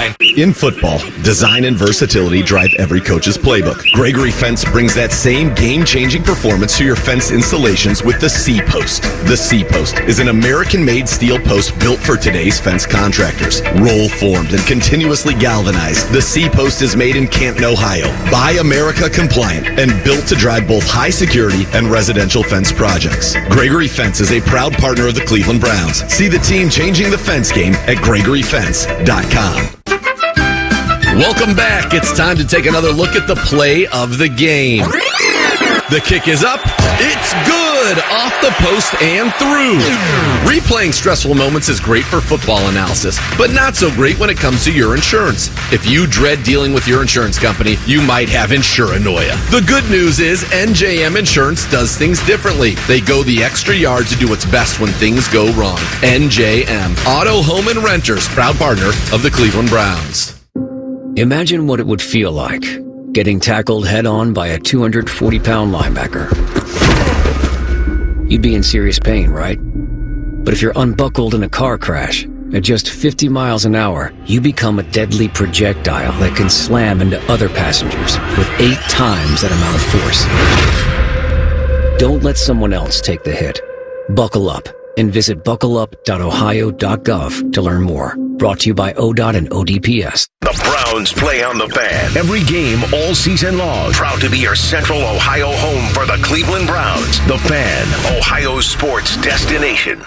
line. In football, design and versatility drive every coach's playbook. Gregory Fence brings that same game-changing performance to your fence installations with the C-Post. The C-Post is an American-made steel post built for today's fence contractors. Roll-formed and continuously galvanized, the C-Post is made in Canton, Ohio. Buy America compliant and built to drive both high security and residential fence projects. Gregory Fence is a proud partner of the Cleveland Browns. See the team changing the fence game at GregoryFence.com. Welcome back. It's time to take another look at the play of the game. The kick is up. It's good. Off the post and through. Replaying stressful moments is great for football analysis, but not so great when it comes to your insurance. If you dread dealing with your insurance company, you might have insuranoia. The good news is NJM Insurance does things differently. They go the extra yard to do what's best when things go wrong. NJM, Auto, Home, and Renters, proud partner of the Cleveland Browns. Imagine what it would feel like getting tackled head-on by a 240-pound linebacker. You'd be in serious pain, right? But if you're unbuckled in a car crash, at just 50 miles an hour, you become a deadly projectile that can slam into other passengers with 8 times that amount of force. Don't let someone else take the hit. Buckle up and visit buckleup.ohio.gov to learn more. Brought to you by ODOT and ODPS. The Browns play on the Fan. Every game all season long. Proud to be your Central Ohio home for the Cleveland Browns. The Fan, Ohio's sports destination.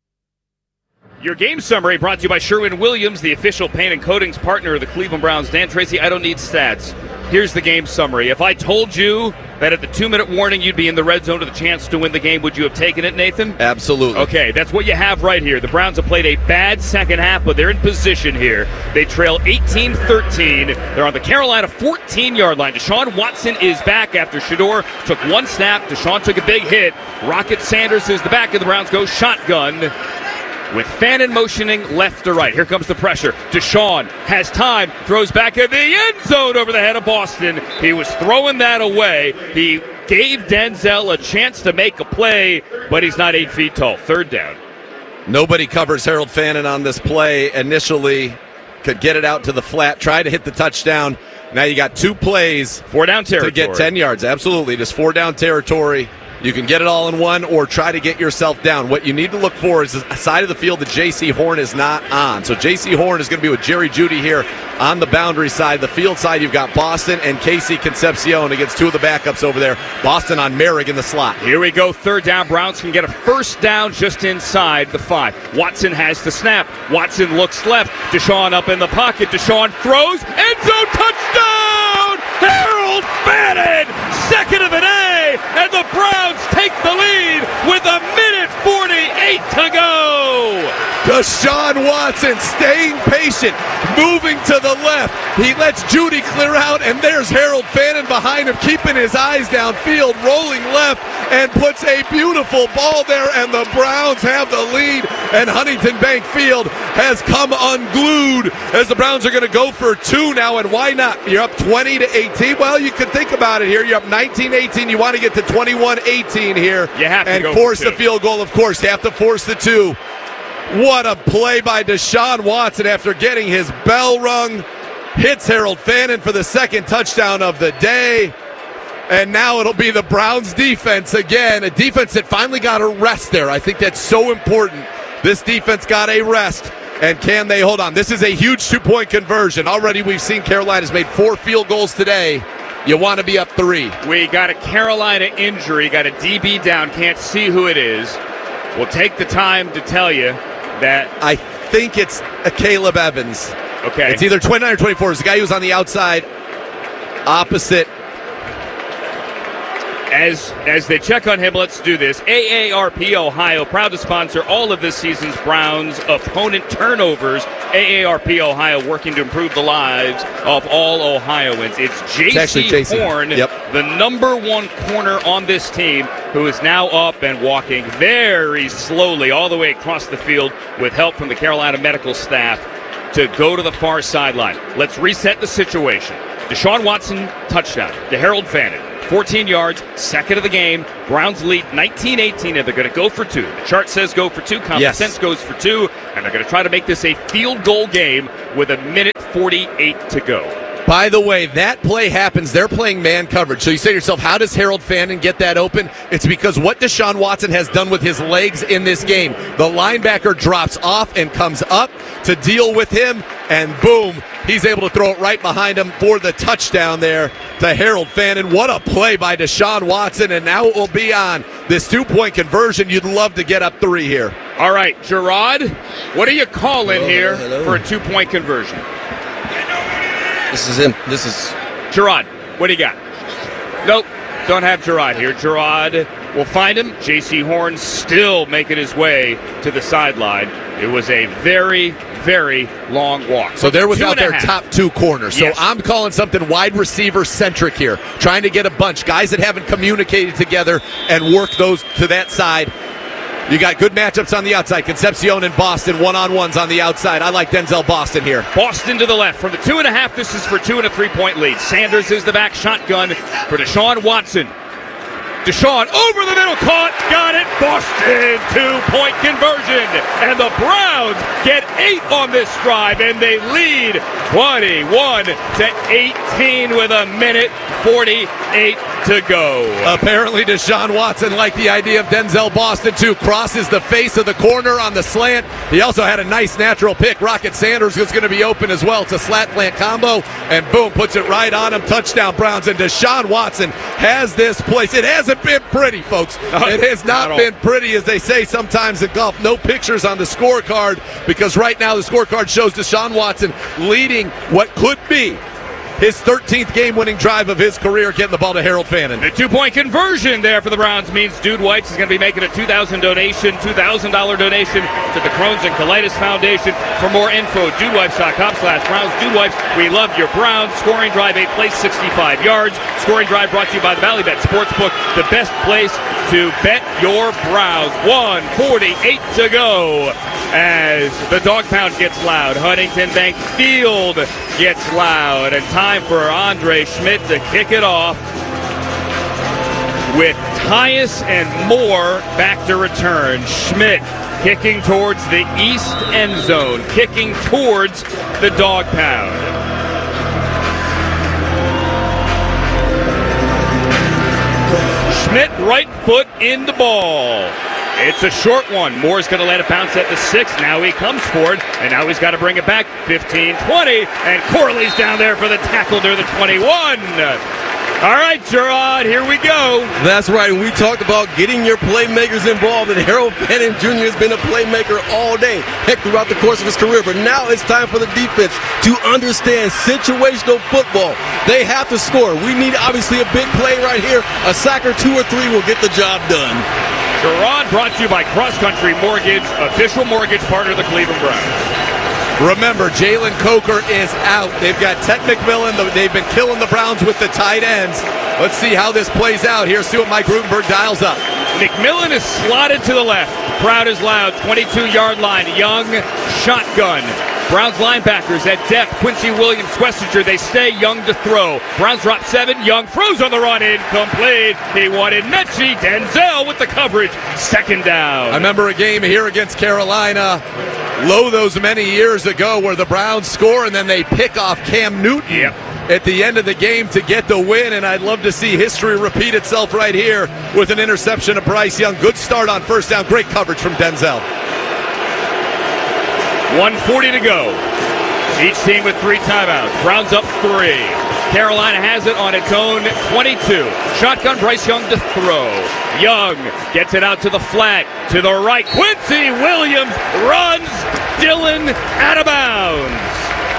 Your game summary brought to you by Sherwin-Williams, the official paint and coatings partner of the Cleveland Browns. Dan Tracy, I don't need stats. Here's the game summary. If I told you that at the 2-minute warning you'd be in the red zone with a chance to win the game, would you have taken it, Nathan? Absolutely. Okay, that's what you have right here. The Browns have played a bad second half, but they're in position here. They trail 18-13. They're on the Carolina 14-yard line. Deshaun Watson is back after Shedeur took one snap. Deshaun took a big hit. Rocket Sanders is the back of the Browns. Go shotgun with Fannin motioning left to right. Here comes the pressure. Deshaun has time, throws back in the end zone over the head of Boston. He was throwing that away. He gave Denzel a chance to make a play, but he's not 8 feet tall. Third down. Nobody covers Harold Fannin on this play. Initially, could get it out to the flat, try to hit the touchdown. Now you got 2 plays. 4 down territory. To get 10 yards. Absolutely. Just 4 down territory. You can get it all in one or try to get yourself down. What you need to look for is a side of the field that J.C. Horn is not on. So J.C. Horn is going to be with Jerry Jeudy here on the boundary side. The field side, you've got Boston and Casey Concepcion against 2 of the backups over there. Boston on Merrick in the slot. Here we go. Third down. Browns can get a first down just inside the 5. Watson has the snap. Watson looks left. Deshaun up in the pocket. Deshaun throws. End zone touchdown! Harold Fannin! Second of the day! And the Browns take the lead with 1:48 to go! Deshaun Watson staying patient, moving to the left. He lets Jeudy clear out, and there's Harold Fannin behind him, keeping his eyes downfield, rolling left, and puts a beautiful ball there, and the Browns have the lead, and Huntington Bank Field has come unglued as the Browns are going to go for 2 now, and why not? You're up 20-18. Well, you could think about it here. You're up 19-18. You want to get to 21-18 here. You have to and go force for 2. the field goal, of course. You have to force the 2. What a play by Deshaun Watson after getting his bell rung. Hits Harold Fannin for the second touchdown of the day. And now it'll be the Browns defense again. A defense that finally got a rest there. I think that's so important. This defense got a rest. And can they hold on? This is a huge 2-point conversion. Already we've seen Carolina's made 4 field goals today. You want to be up 3. We got a Carolina injury. Got a DB down. Can't see who it is. We'll take the time to tell you that I think it's a Caleb Evans. Okay. It's either 29 or 24. It's the guy who's on the outside opposite. As they check on him, let's do this. AARP Ohio, proud to sponsor all of this season's Browns opponent turnovers. AARP Ohio working to improve the lives of all Ohioans. It's J.C. Horn, the number 1 corner on this team, who is now up and walking very slowly all the way across the field with help from the Carolina medical staff to go to the far sideline. Let's reset the situation. Deshaun Watson, touchdown to Harold Fannin. 14 yards, second of the game. Browns lead 19-18, and they're going to go for 2. The chart says go for 2. Common sense goes for 2, and they're going to try to make this a field goal game with 1:48 to go. By the way, that play happens. They're playing man coverage. So you say to yourself, how does Harold Fannin get that open? It's because what Deshaun Watson has done with his legs in this game. The linebacker drops off and comes up to deal with him, and boom, he's able to throw it right behind him for the touchdown there to Harold Fannin. What a play by Deshaun Watson, and now it will be on this 2-point conversion. You'd love to get up 3 here. All right, Gerard, what are you calling here for a 2-point conversion? This is him. This is Gerard, what do you got? Nope, don't have Gerard here. Gerard, we'll find him. J.C. Horn still making his way to the sideline. It was a very, very long walk. So they're without their top 2 corners. So I'm calling something wide receiver centric here, trying to get a bunch, guys that haven't communicated together and work those to that side. You got good matchups on the outside. Concepcion and Boston, one-on-ones on the outside. I like Denzel Boston here. Boston to the left. From the 2.5, this is for 2 and a 3-point lead. Sanders is the back shotgun for Deshaun Watson. Deshaun over the middle, caught, got it. Boston, 2-point conversion. And the Browns get 8 on this drive, and they lead 21-18 with 1:48 to go. Apparently Deshaun Watson liked the idea of Denzel Boston too. Crosses the face of the corner on the slant. He also had a nice natural pick. Rocket Sanders was going to be open as well. It's a slant combo, and boom, puts it right on him. Touchdown Browns. And Deshaun Watson has this place. It hasn't been pretty, folks. It has not been pretty, as they say sometimes in golf. No pictures on the scorecard, because right now the scorecard shows Deshaun Watson leading what could be his 13th game-winning drive of his career, getting the ball to Harold Fannin. The 2-point conversion there for the Browns means Dude Wipes is going to be making a $2,000 donation to the Crohn's and Colitis Foundation. For more info, dudewipes.com/Browns. Dude Wipes, we love your Browns. Scoring drive, 8 plays, 65 yards. Scoring drive brought to you by the Valley Bet Sportsbook, the best place to bet your Browns. 1:48 to go as the dog pound gets loud. Huntington Bank Field gets loud, and time for Andre Schmidt to kick it off with Tyus and Moore back to return. Schmidt kicking towards the east end zone, kicking towards the dog pound. Schmidt right foot in the ball. It's a short one. Moore's going to let it bounce at the 6. Now he comes for it, and now he's got to bring it back. 15-20, and Corley's down there for the tackle near the 21. All right, Gerard, here we go. That's right, and we talked about getting your playmakers involved, and Harold Fannin Jr. has been a playmaker all day, heck, throughout the course of his career. But now it's time for the defense to understand situational football. They have to score. We need, obviously, a big play right here. A sack or 2 or 3 will get the job done. Gerard brought to you by Cross Country Mortgage, official mortgage partner of the Cleveland Browns. Remember, Jalen Coker is out. They've got Ted McMillan. They've been killing the Browns with the tight ends. Let's see how this plays out. Here's see what Mike Rutenberg dials up. McMillan is slotted to the left. Crowd is loud. 22-yard line. Young shotgun. Browns linebackers at depth. Quincy Williams, Schlesinger. They stay. Young to throw. Browns drop 7. Young throws on the run. Incomplete. He wanted Mechie. Denzel with the coverage. Second down. I remember a game here against Carolina, those many years ago, where the Browns score and then they pick off Cam Newton at the end of the game to get the win, and I'd love to see history repeat itself right here with an interception of Bryce Young. Good start on first down. Great coverage from Denzel. 1:40 to go. Each team with 3 timeouts. Browns up 3. Carolina has it on its own 22. Shotgun, Bryce Young to throw. Young gets it out to the flat, to the right. Quincy Williams runs. Dillon out of bounds.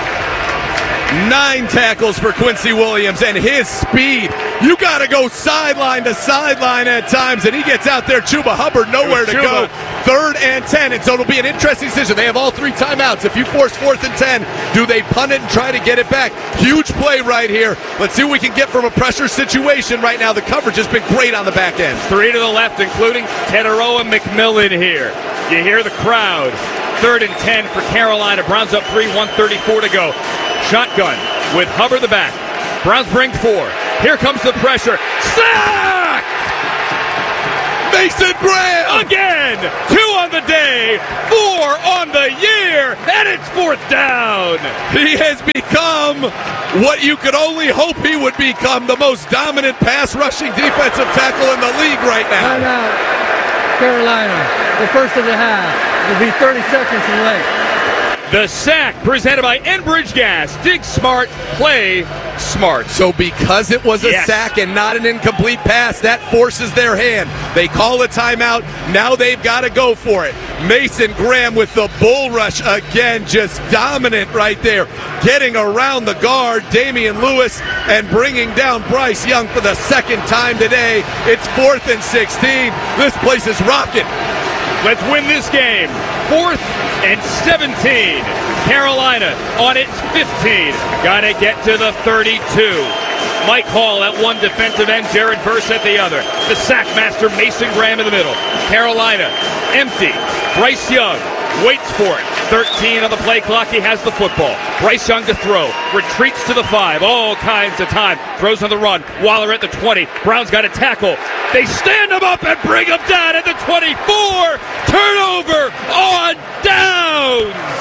9 tackles for Quincy Williams, and his speed. You got to go sideline to sideline at times, and he gets out there. Chuba Hubbard nowhere to go. 3rd and 10, and so it'll be an interesting decision. They have all 3 timeouts. If you force 4th and 10, do they punt it and try to get it back? Huge play right here. Let's see what we can get from a pressure situation right now. The coverage has been great on the back end. 3 to the left, including Teteroa McMillan here. You hear the crowd. 3rd and 10 for Carolina. Browns up 3, 1:34 to go. Shotgun with Hubbard the back. Browns bring 4. Here comes the pressure. Sack! Mason Graham! Again! 2 on the day, 4 on the year, and it's 4th down! He has become what you could only hope he would become, the most dominant pass-rushing defensive tackle in the league right now. Timeout, Carolina. The first of the half. It'll be 30 seconds and late. The sack presented by Enbridge Gas. Dig smart, play smart. So because it was a sack and not an incomplete pass, that forces their hand. They call a timeout. Now they've got to go for it. Mason Graham with the bull rush again, just dominant right there. Getting around the guard, Damian Lewis, and bringing down Bryce Young for the second time today. It's 4th and 16. This place is rocking. Let's win this game. 4th and 17. Carolina on its 15. Gotta get to the 32. Mike Hall at one defensive end, Jared Verse at the other. The sack master, Mason Graham in the middle. Carolina empty. Bryce Young waits for it. 13 on the play clock. He has the football. Bryce Young to throw. Retreats to the 5. All kinds of time. Throws on the run. Waller at the 20. Browns got a tackle. They stand him up and bring him down at the 24. Turnover on downs.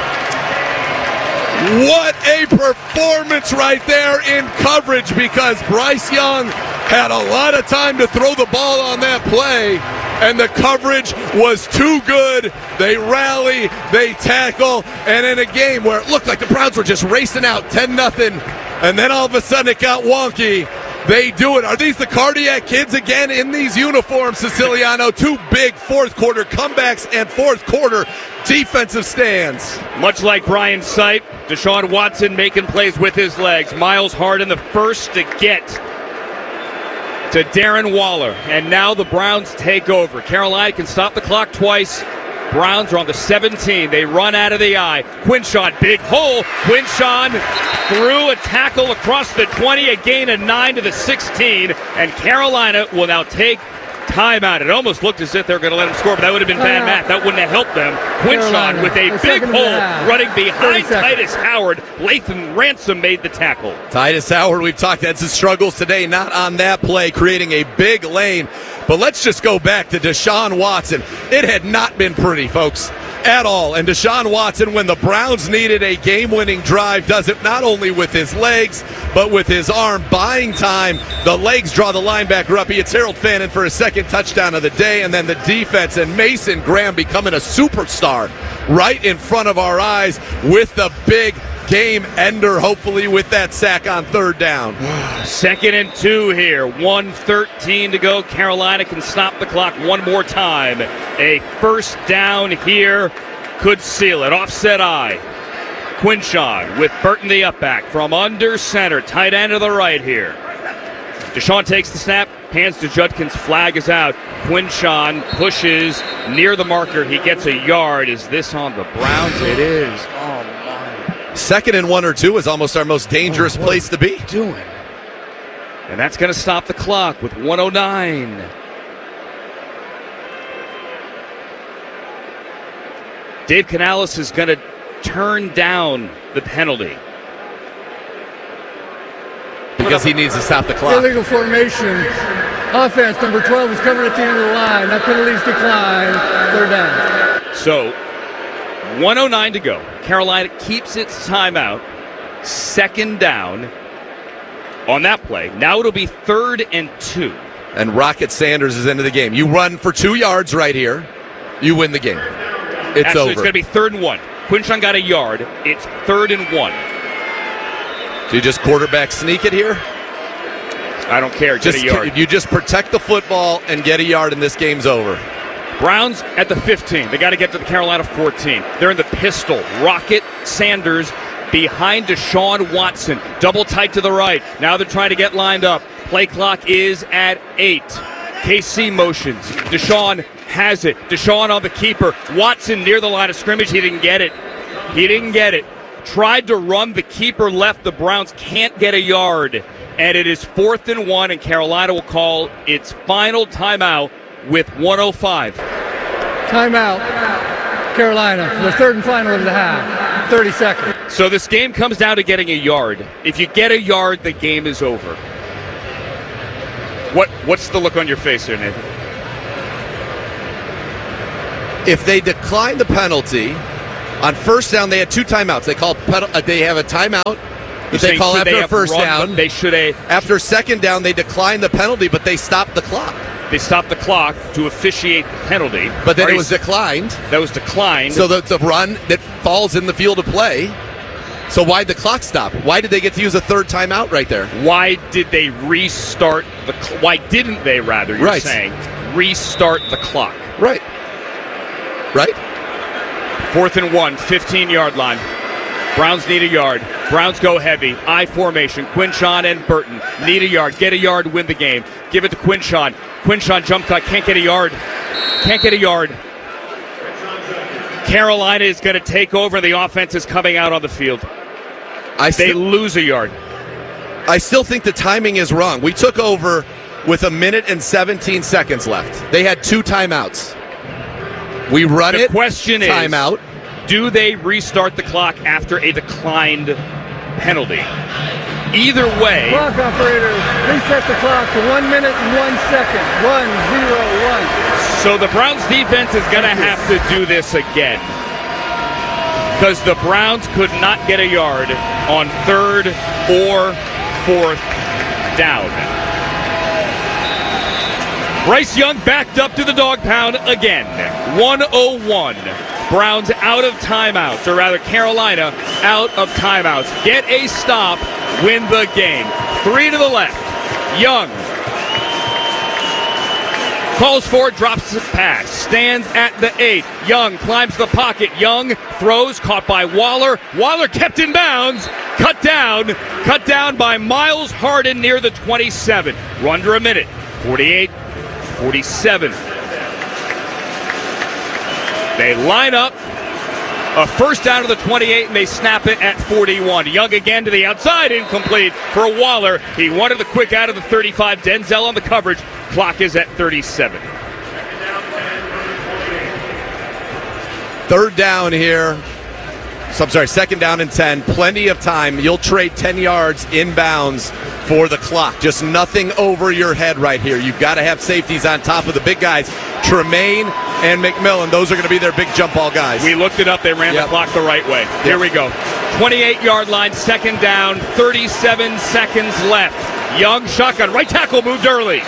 What a performance right there in coverage, because Bryce Young had a lot of time to throw the ball on that play, and the coverage was too good. They rally, they tackle, and in a game where it looked like the Browns were just racing out 10-0, and then all of a sudden it got wonky, they do it. Are these the Cardiac Kids again in these uniforms, Siciliano? 2 big fourth quarter comebacks and fourth quarter defensive stands. Much like Brian Sipe, Deshaun Watson making plays with his legs. Miles Harden the first to get to Darren Waller. And now the Browns take over. Carolina can stop the clock twice. Browns are on the 17. They run out of the eye. Quinshon, big hole. Quinshon threw a tackle across the 20, a gain of 9 to the 16. And Carolina will now take timeout. It almost looked as if they were going to let him score, but that would have been bad math. That wouldn't have helped them. Quinshon with a big hole running behind Titus Howard. Lathan Ransom made the tackle. Titus Howard, we've talked, had some struggles today, not on that play, creating a big lane. But let's just go back to Deshaun Watson. It had not been pretty, folks, at all. And Deshaun Watson, when the Browns needed a game-winning drive, does it not only with his legs, but with his arm, buying time. The legs draw the linebacker up. He hits Harold Fannin for his second touchdown of the day, and then the defense and Mason Graham becoming a superstar right in front of our eyes with the big game ender, hopefully with that sack on 3rd down. 2nd and 2 here. 1:13 to go. Carolina can stop the clock one more time. A first down here could seal it. Offset eye. Quinshon with Burton the up back from under center. Tight end to the right here. Deshaun takes the snap. Hands to Judkins. Flag is out. Quinshon pushes near the marker. He gets a yard. Is this on the Browns? It is. Oh, my. 2nd and 1 or 2 is almost our most dangerous place to be. Doing. And that's going to stop the clock with 1:09. Dave Canales is going to turn down the penalty. Because he needs to stop the clock. Illegal formation. Offense, number 12 is coming at the end of the line. That penalty's declined. 3rd down. So, 1:09 to go. Carolina keeps its timeout. 2nd down on that play. Now it'll be 3rd and 2. And Rocket Sanders is into the game. You run for 2 yards right here, you win the game. It's Actually, over. It's going to be 3rd and 1. Quinshon got a yard. It's 3rd and 1. So you just quarterback sneak it here? I don't care. Get a yard. You just protect the football and get a yard, and this game's over. Browns at the 15. They got to get to the Carolina 14. They're in the pistol. Rocket Sanders behind Deshaun Watson. Double tight to the right. Now they're trying to get lined up. Play clock is at 8. KC motions. Deshaun has it. Deshaun on the keeper. Watson near the line of scrimmage. He didn't get it. Tried to run. The keeper left. The Browns can't get a yard. And it is 4th and 1, and Carolina will call its final timeout with 1:05. Timeout. Carolina, the 3rd and final of the half. 30 seconds. So this game comes down to getting a yard. If you get a yard, the game is over. What's the look on your face here, Nathan? If they decline the penalty, on first down they had 2 timeouts. They have a timeout that they call after a first down. They should have. After second down, they decline the penalty, but they stop the clock. They stopped the clock to officiate the penalty. But then it was declined. That was declined. So that's a run that falls in the field of play. So why'd the clock stop? Why did they get to use a third timeout right there? Why did they restart why didn't they, rather, you're saying, restart the clock? Right. 4th and 1, 15-yard line. Browns need a yard. Browns go heavy. I formation. Quinshon and Burton need a yard. Get a yard, win the game. Give it to Quinshon. Quinshon jump cut. Can't get a yard. Carolina is going to take over. The offense is coming out on the field. They lose a yard. I still think the timing is wrong. We took over with 1 minute and 17 seconds left. They had 2 timeouts. We run it. The question is, timeout. Do they restart the clock after a declined penalty? Either way. Clock operator, reset the clock to 1 minute and 1 second. 1-0-1. So the Browns defense is going to have to do this again, because the Browns could not get a yard on 3rd or 4th down. Bryce Young backed up to the dog pound again. 101. Browns out of timeouts, or rather Carolina out of timeouts. Get a stop, win the game. 3 to the left. Young calls for it, drops the pass, stands at the 8. Young climbs the pocket. Young throws, caught by Waller. Waller kept in bounds. Cut down by Miles Harden near the 27. We're under a minute. 48, 47. They line up. A first down to the 28, and they snap it at 41. Young again to the outside, incomplete for Waller. He wanted the quick out of the 35. Denzel on the coverage. Clock is at 37. 3rd down here. So I'm sorry, 2nd down and 10. Plenty of time. You'll trade 10 yards inbounds for the clock. Just nothing over your head right here. You've got to have safeties on top of the big guys. Tremaine and McMillan, those are going to be their big jump ball guys. We looked it up. They ran the clock the right way. Here we go. 28-yard line, 2nd down, 37 seconds left. Young shotgun. Right tackle moved early.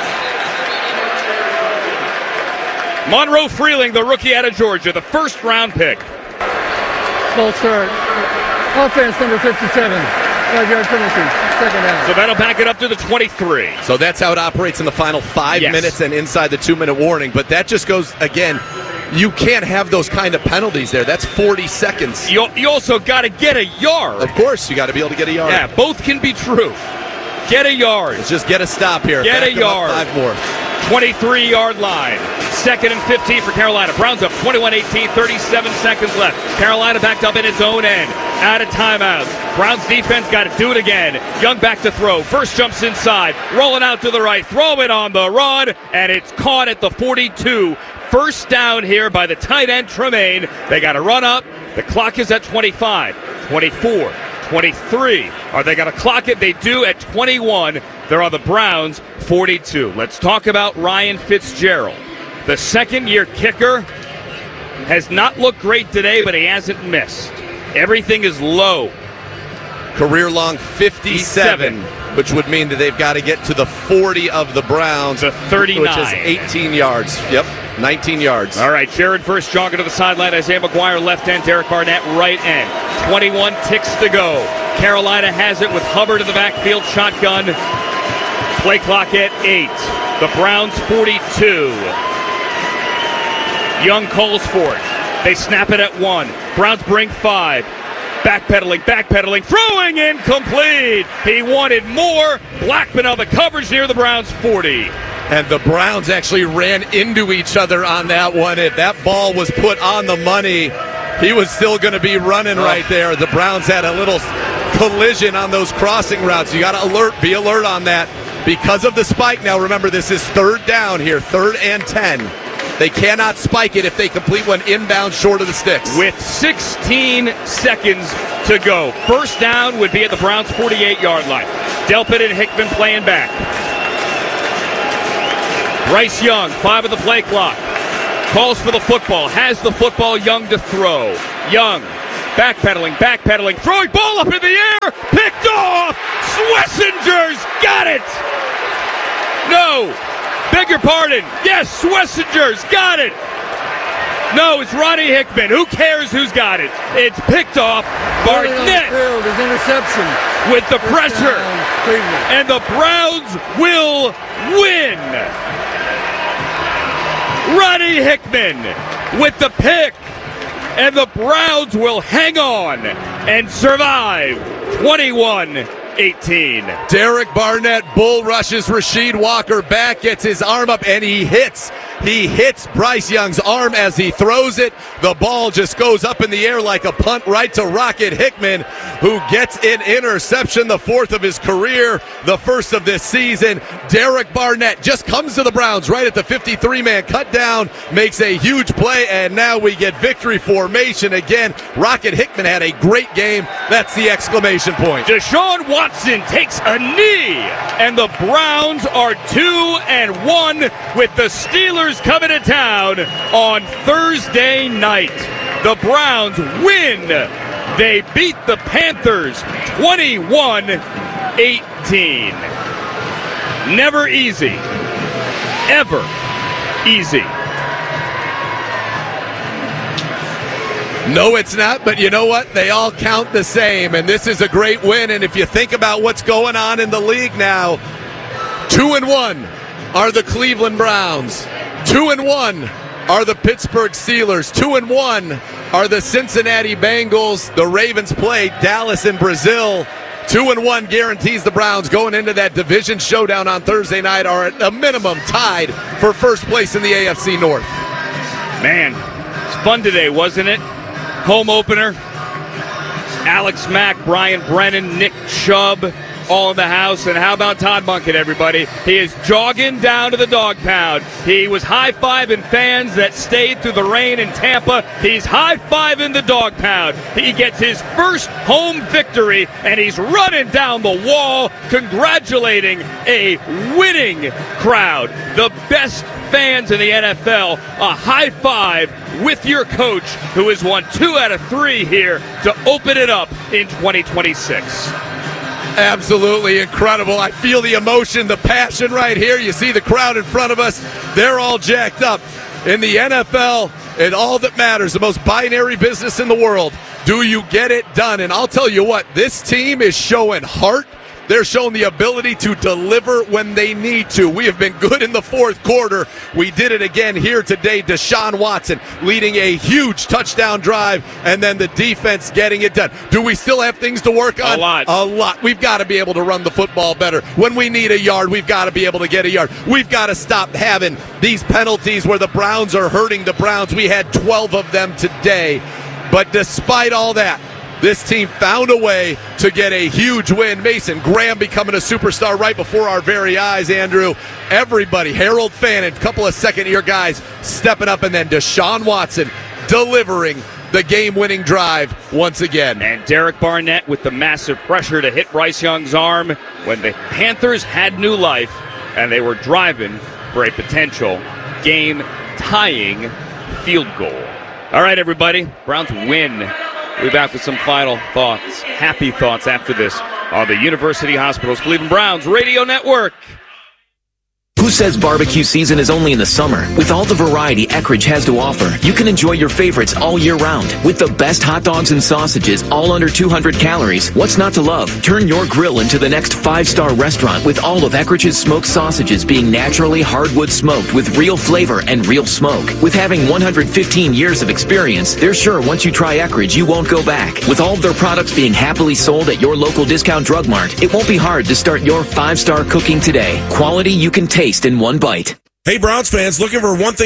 Monroe Freeling, the rookie out of Georgia, the 1st-round pick. False start. Offense number 57. 5-yard penalty. 2nd down. So that'll back it up to the 23. So that's how it operates in the final 5 minutes and inside the 2-minute warning. But that just goes, again, you can't have those kind of penalties there. That's 40 seconds. You also got to get a yard. Of course, you got to be able to get a yard. Yeah, both can be true. Get a yard. Let's just get a stop here. Get back a yard. 5 more. 23-yard line. 2nd and 15 for Carolina. Browns up 21-18, 37 seconds left. Carolina backed up in its own end. Out of timeouts. Browns defense got to do it again. Young back to throw. First jumps inside. Rolling out to the right. Throw it on the run. And it's caught at the 42. First down here by the tight end, Tremaine. They got to run up. The clock is at 25, 24, 23. Are they going to clock it? They do at 21. They're on the Browns' 42. Let's talk about Ryan Fitzgerald. The second-year kicker has not looked great today, but he hasn't missed. Everything is low. Career-long 57, which would mean that they've got to get to the 40 of the Browns. The 39. Which is 18 yards. Yep, 19 yards. All right, Jared first jogging to the sideline. Isaiah McGuire left end, Derek Barnett right end. 21 ticks to go. Carolina has it with Hubbard in the backfield, shotgun. Play clock at 8. The Browns 42. Young calls for it. They snap it at 1. Browns bring 5. Backpedaling, throwing incomplete. He wanted more. Blackman on the coverage near the Browns 40. And the Browns actually ran into each other on that one. If that ball was put on the money, he was still going to be running right there. The Browns had a little collision on those crossing routes. You got to be alert on that because of the spike. Now remember, this is 3rd down here, 3rd and 10. They cannot spike it if they complete one inbound short of the sticks. With 16 seconds to go. First down would be at the Browns' 48-yard line. Delpit and Hickman playing back. Bryce Young, 5 of the play clock. calls for the football, has the football, Young to throw. Young, backpedaling, throwing ball up in the air, picked off! Schwessinger's got it! No, beg your pardon. Yes, Schwessinger's got it! No, it's Ronnie Hickman. Who cares who's got it? It's picked off. Barnett His interception with the pressure. And the Browns will win. Ronnie Hickman with the pick. And the Browns will hang on and survive 21-18. Derek Barnett bull rushes Rasheed Walker back, gets his arm up, and he hits. He hits Bryce Young's arm as he throws it. The ball just goes up in the air like a punt right to Rocket Hickman, who gets an interception, the 4th of his career, the 1st of this season. Derek Barnett just comes to the Browns right at the 53-man cut down, makes a huge play, and now we get victory formation again. Rocket Hickman had a great game. That's the exclamation point. Deshaun Watson takes a knee, and the Browns are 2-1 with the Steelers coming to town on Thursday night. The Browns win. They beat the Panthers 21-18. Never easy. Ever easy. No, it's not, but you know what? They all count the same, and this is a great win. And if you think about what's going on in the league now, 2-1 are the Cleveland Browns. 2-1 are the Pittsburgh Steelers. 2-1 are the Cincinnati Bengals. The Ravens play Dallas and Brazil. 2-1 guarantees the Browns going into that division showdown on Thursday night are at a minimum tied for first place in the AFC North. Man, it's fun today, wasn't it? Home opener. Alex Mack, Brian Brennan, Nick Chubb, all in the house. And how about Todd Monken, everybody? He is jogging down to the dog pound. He was high-fiving fans that stayed through the rain in Tampa. He's high-fiving the dog pound. He gets his first home victory, and he's running down the wall, congratulating a winning crowd. The best fans in the NFL. A high five with your coach, who has won 2 out of 3 here to open it up in 2026. Absolutely incredible. I feel the emotion, the passion right here. You see the crowd in front of us. They're all jacked up. In the NFL, and all that matters, the most binary business in the world, do you get it done? And I'll tell you what, this team is showing heart. They're showing the ability to deliver when they need to. We have been good in the 4th quarter. We did it again here today. Deshaun Watson leading a huge touchdown drive, and then the defense getting it done. Do we still have things to work on? A lot. We've got to be able to run the football better. When we need a yard, we've got to be able to get a yard. We've got to stop having these penalties where the Browns are hurting the Browns. We had 12 of them today. But despite all that, this team found a way to get a huge win. Mason Graham becoming a superstar right before our very eyes, Andrew. Everybody, Harold Fannin, a couple of second-year guys stepping up, and then Deshaun Watson delivering the game-winning drive once again. And Derek Barnett with the massive pressure to hit Bryce Young's arm when the Panthers had new life, and they were driving for a potential game-tying field goal. All right, everybody, Browns win. We'll be back with some final thoughts, happy thoughts after this on the University Hospitals Cleveland Browns Radio Network. Who says barbecue season is only in the summer? With all the variety Eckrich has to offer, you can enjoy your favorites all year round. With the best hot dogs and sausages, all under 200 calories, what's not to love? Turn your grill into the next 5-star restaurant with all of Eckhrich's smoked sausages being naturally hardwood smoked with real flavor and real smoke. With having 115 years of experience, they're sure once you try Eckrich, you won't go back. With all of their products being happily sold at your local discount drug mart, it won't be hard to start your 5-star cooking today. Quality you can taste in one bite. Hey, Browns fans, looking for one thing